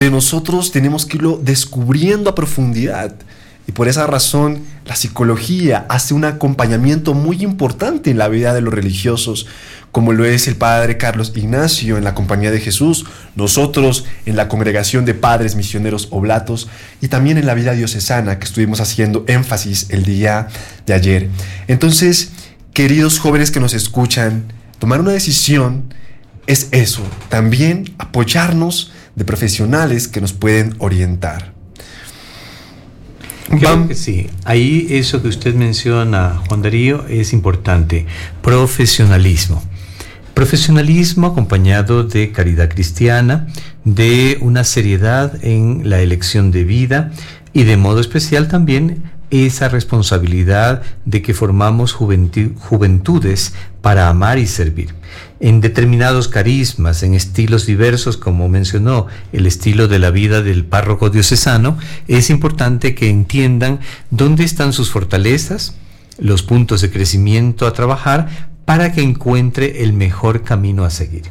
nosotros tenemos que irlo descubriendo a profundidad. Y por esa razón, la psicología hace un acompañamiento muy importante en la vida de los religiosos, como lo es el padre Carlos Ignacio en la Compañía de Jesús, nosotros en la Congregación de Padres Misioneros Oblatos y también en la vida diocesana que estuvimos haciendo énfasis el día de ayer. Entonces, queridos jóvenes que nos escuchan, tomar una decisión es eso, también apoyarnos de profesionales que nos pueden orientar. Creo que sí. Ahí eso que usted menciona, Juan Darío, es importante. Profesionalismo. Profesionalismo acompañado de caridad cristiana, de una seriedad en la elección de vida y de modo especial también esa responsabilidad de que formamos juventudes para amar y servir. En determinados carismas, en estilos diversos, como mencionó, el estilo de la vida del párroco diocesano, es importante que entiendan dónde están sus fortalezas, los puntos de crecimiento a trabajar para que encuentre el mejor camino a seguir.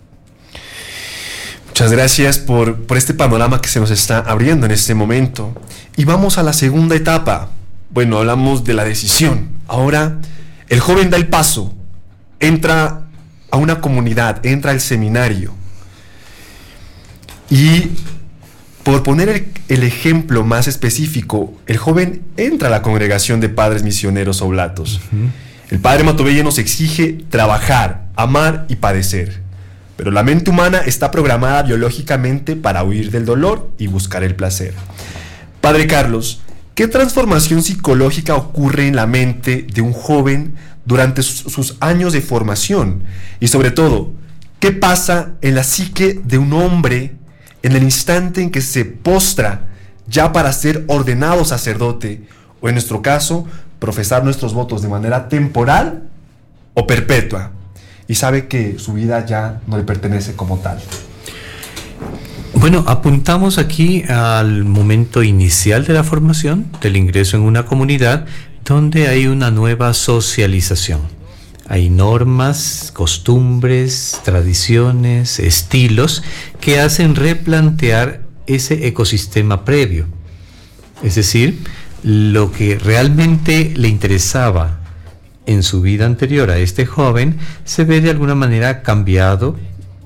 Muchas gracias por este panorama que se nos está abriendo en este momento. Y vamos a la segunda etapa. Bueno, hablamos de la decisión. Ahora, el joven da el paso, entra a una comunidad, entra al seminario. Y por poner el ejemplo más específico, el joven entra a la Congregación de Padres Misioneros Oblatos. El padre Matobelle nos exige trabajar, amar y padecer. Pero la mente humana está programada biológicamente para huir del dolor y buscar el placer. Padre Carlos, ¿qué transformación psicológica ocurre en la mente de un joven durante sus años de formación? Y sobre todo, ¿qué pasa en la psique de un hombre en el instante en que se postra ya para ser ordenado sacerdote, o en nuestro caso, profesar nuestros votos de manera temporal o perpetua, y sabe que su vida ya no le pertenece como tal? Bueno, apuntamos aquí al momento inicial de la formación, del ingreso en una comunidad donde hay una nueva socialización. Hay normas, costumbres, tradiciones, estilos que hacen replantear ese ecosistema previo. Es decir, lo que realmente le interesaba en su vida anterior a este joven se ve de alguna manera cambiado,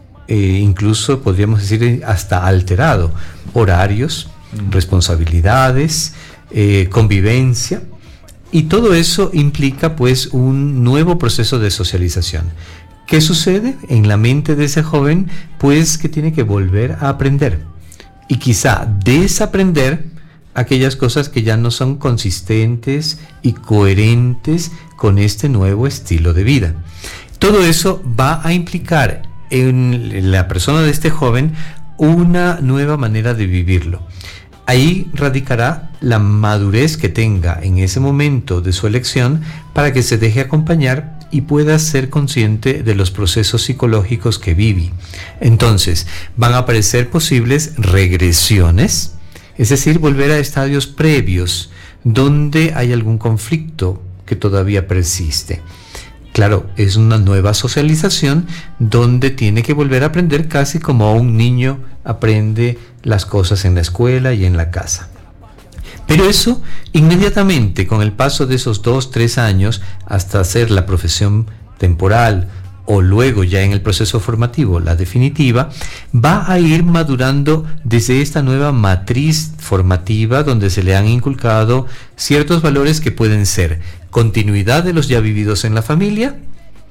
incluso podríamos decir hasta alterado. Horarios, responsabilidades, convivencia, y todo eso implica pues un nuevo proceso de socialización. ¿Qué sucede en la mente de ese joven? Pues que tiene que volver a aprender y quizá desaprender aquellas cosas que ya no son consistentes y coherentes con este nuevo estilo de vida. Todo eso va a implicar en la persona de este joven una nueva manera de vivirlo. Ahí radicará la madurez que tenga en ese momento de su elección para que se deje acompañar y pueda ser consciente de los procesos psicológicos que vive. Entonces, van a aparecer posibles regresiones, es decir, volver a estadios previos donde hay algún conflicto que todavía persiste. Claro, es una nueva socialización donde tiene que volver a aprender casi como un niño aprende las cosas en la escuela y en la casa. Pero eso, inmediatamente, con el paso de esos 2-3 años hasta hacer la profesión temporal o luego ya en el proceso formativo, la definitiva, va a ir madurando desde esta nueva matriz formativa donde se le han inculcado ciertos valores que pueden ser continuidad de los ya vividos en la familia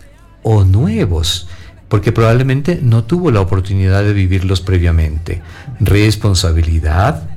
o nuevos, porque probablemente no tuvo la oportunidad de vivirlos previamente. Responsabilidad,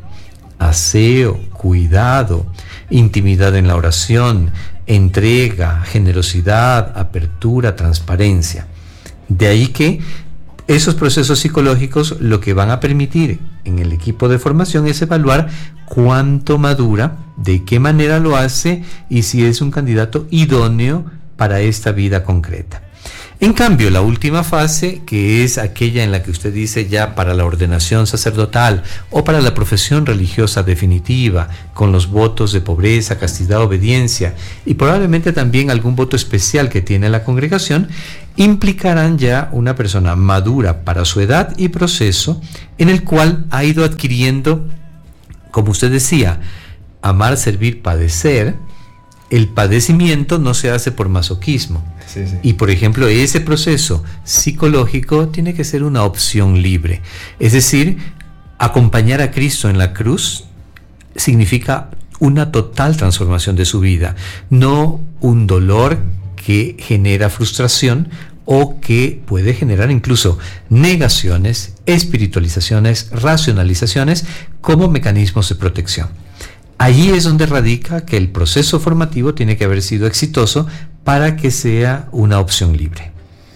aseo, cuidado, intimidad en la oración, entrega, generosidad, apertura, transparencia. De ahí que esos procesos psicológicos lo que van a permitir en el equipo de formación es evaluar cuánto madura, de qué manera lo hace y si es un candidato idóneo para esta vida concreta. En cambio, la última fase, que es aquella en la que usted dice ya para la ordenación sacerdotal o para la profesión religiosa definitiva, con los votos de pobreza, castidad, obediencia y probablemente también algún voto especial que tiene la congregación, implicarán ya una persona madura para su edad y proceso, en el cual ha ido adquiriendo, como usted decía, amar, servir, padecer. El padecimiento no se hace por masoquismo. Sí, sí. Y por ejemplo, ese proceso psicológico tiene que ser una opción libre. Es decir, acompañar a Cristo en la cruz significa una total transformación de su vida, no un dolor que genera frustración o que puede generar incluso negaciones, espiritualizaciones, racionalizaciones como mecanismos de protección. Allí es donde radica que el proceso formativo tiene que haber sido exitoso para que sea una opción libre.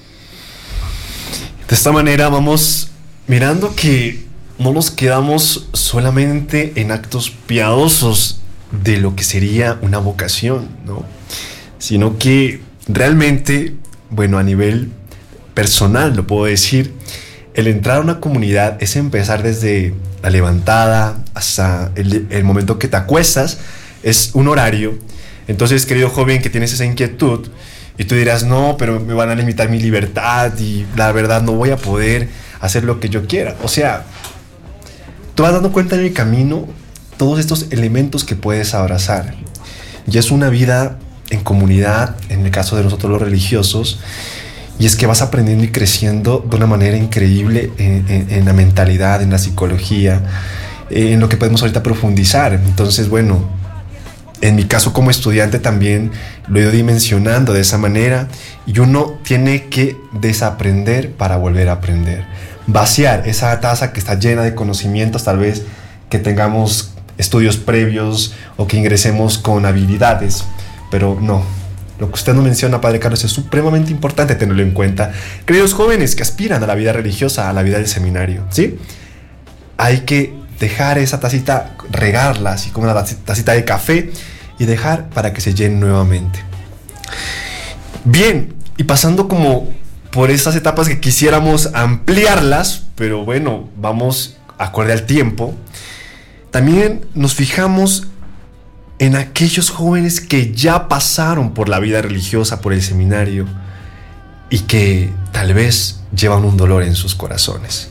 De esta manera vamos mirando que no nos quedamos solamente en actos piadosos de lo que sería una vocación, ¿no? Sino que realmente, bueno, a nivel personal lo puedo decir, el entrar a una comunidad es empezar desde la levantada hasta el momento que te acuestas, es un horario. Entonces, querido joven que tienes esa inquietud, y tú dirás, no, pero me van a limitar mi libertad y la verdad no voy a poder hacer lo que yo quiera. O sea, tú vas dando cuenta en el camino todos estos elementos que puedes abrazar. Y es una vida en comunidad, en el caso de nosotros los religiosos, y es que vas aprendiendo y creciendo de una manera increíble en la mentalidad, en la psicología, en lo que podemos ahorita profundizar. Entonces, bueno, en mi caso como estudiante también lo he ido dimensionando de esa manera, y uno tiene que desaprender para volver a aprender. Vaciar esa taza que está llena de conocimientos, tal vez que tengamos estudios previos o que ingresemos con habilidades, pero no. Lo que usted nos menciona, Padre Carlos, es supremamente importante tenerlo en cuenta. Queridos jóvenes que aspiran a la vida religiosa, a la vida del seminario, ¿sí? Hay que dejar esa tacita, regarla así como una tacita de café y dejar para que se llene nuevamente. Bien, y pasando como por estas etapas que quisiéramos ampliarlas, pero bueno, vamos acorde al tiempo. También nos fijamos en aquellos jóvenes que ya pasaron por la vida religiosa, por el seminario, y que tal vez llevan un dolor en sus corazones.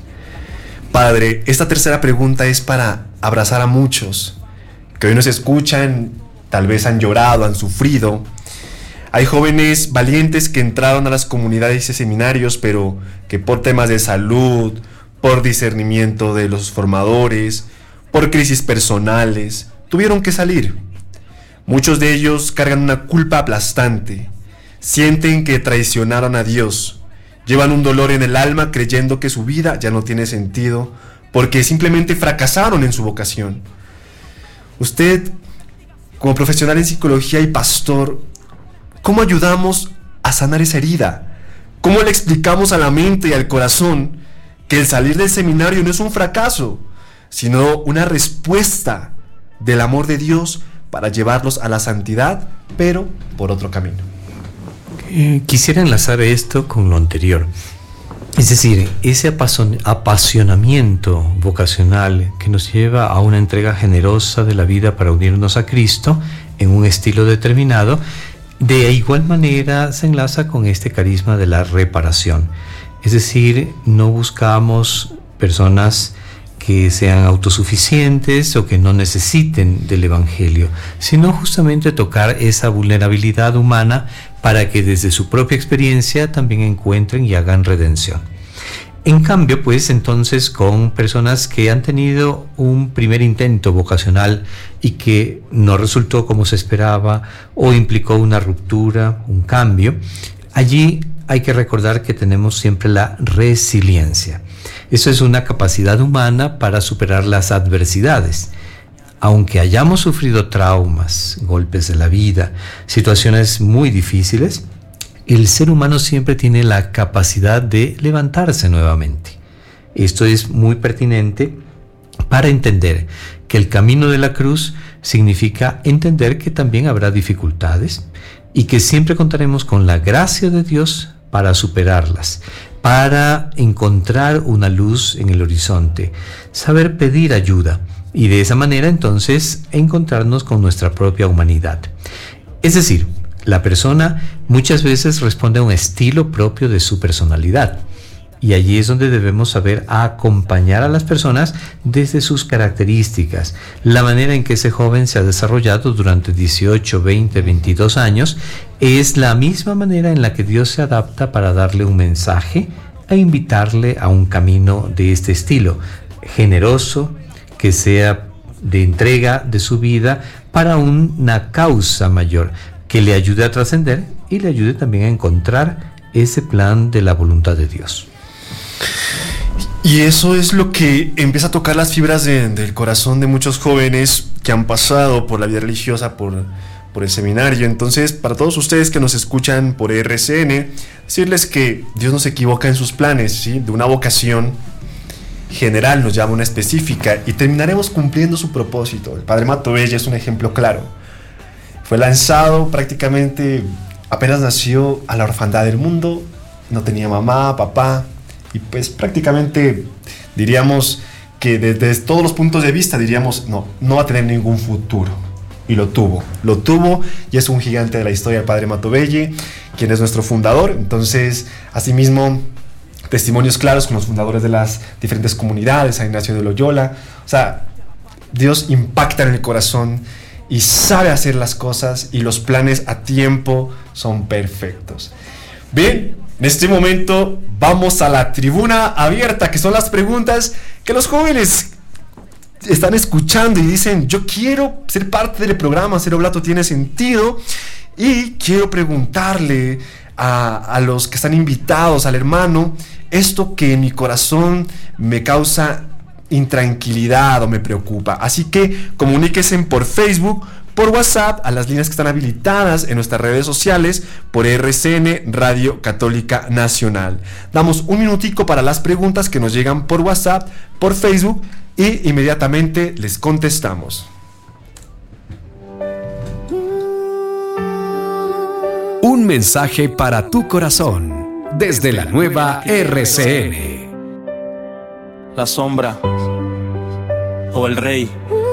Padre, esta tercera pregunta es para abrazar a muchos que hoy nos escuchan, tal vez han llorado, han sufrido. Hay jóvenes valientes que entraron a las comunidades y seminarios, pero que por temas de salud, por discernimiento de los formadores, por crisis personales, tuvieron que salir. Muchos de ellos cargan una culpa aplastante, sienten que traicionaron a Dios, llevan un dolor en el alma creyendo que su vida ya no tiene sentido porque simplemente fracasaron en su vocación. Usted, como profesional en psicología y pastor, ¿cómo ayudamos a sanar esa herida? ¿Cómo le explicamos a la mente y al corazón que el salir del seminario no es un fracaso, sino una respuesta del amor de Dios para llevarlos a la santidad, pero por otro camino? Quisiera enlazar esto con lo anterior. Es decir, ese apasionamiento vocacional que nos lleva a una entrega generosa de la vida para unirnos a Cristo en un estilo determinado, de igual manera se enlaza con este carisma de la reparación. Es decir, no buscamos personas que sean autosuficientes o que no necesiten del Evangelio, sino justamente tocar esa vulnerabilidad humana para que desde su propia experiencia también encuentren y hagan redención. En cambio, pues entonces con personas que han tenido un primer intento vocacional y que no resultó como se esperaba o implicó una ruptura, un cambio, allí hay que recordar que tenemos siempre la resiliencia. Eso es una capacidad humana para superar las adversidades. Aunque hayamos sufrido traumas, golpes de la vida, situaciones muy difíciles, el ser humano siempre tiene la capacidad de levantarse nuevamente. Esto es muy pertinente para entender que el camino de la cruz significa entender que también habrá dificultades y que siempre contaremos con la gracia de Dios para superarlas, para encontrar una luz en el horizonte, saber pedir ayuda y de esa manera entonces encontrarnos con nuestra propia humanidad. Es decir, La persona muchas veces responde a un estilo propio de su personalidad. Y allí es donde debemos saber acompañar a las personas desde sus características. La manera en que ese joven se ha desarrollado durante 18, 20, 22 años es la misma manera en la que Dios se adapta para darle un mensaje e invitarle a un camino de este estilo, generoso, que sea de entrega de su vida para una causa mayor, que le ayude a trascender y le ayude también a encontrar ese plan de la voluntad de Dios. Y eso es lo que empieza a tocar las fibras del corazón de muchos jóvenes que han pasado por la vida religiosa, por el seminario. Entonces, para todos ustedes que nos escuchan por RCN, decirles que Dios no se equivoca en sus planes, ¿sí? De una vocación general nos llama una específica y terminaremos cumpliendo su propósito. El padre Matovella es un ejemplo claro. Fue lanzado prácticamente, apenas nació, a la orfandad del mundo, no tenía mamá, papá, y pues prácticamente diríamos que desde todos los puntos de vista diríamos no va a tener ningún futuro. Y lo tuvo y es un gigante de la historia el padre Matovella, quien es nuestro fundador. Entonces, asimismo, testimonios claros con los fundadores de las diferentes comunidades, San Ignacio de Loyola. O sea, Dios impacta en el corazón y sabe hacer las cosas, y los planes a tiempo son perfectos. Bien, en este momento vamos a la tribuna abierta, que son las preguntas que los jóvenes están escuchando y dicen: yo quiero ser parte del programa, Ser Oblato tiene sentido, y quiero preguntarle a los que están invitados, al hermano, esto que en mi corazón me causa intranquilidad o me preocupa. Así que comuníquense por Facebook, por WhatsApp, a las líneas que están habilitadas en nuestras redes sociales, por RCN Radio Católica Nacional. Damos un minutico para las preguntas que nos llegan por WhatsApp, por Facebook, y inmediatamente les contestamos. Un mensaje para tu corazón desde la nueva RCN. La sombra o el rey.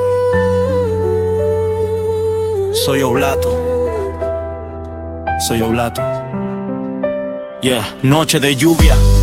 Soy Oblato. Yeah, noche de lluvia.